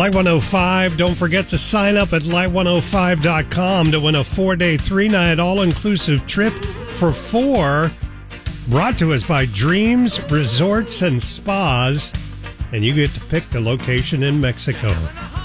Light 105, don't forget to sign up at light105.com to win a 4-day, 3-night all-inclusive trip for 4, brought to us by Dreams Resorts and Spas, and you get to pick the location in Mexico.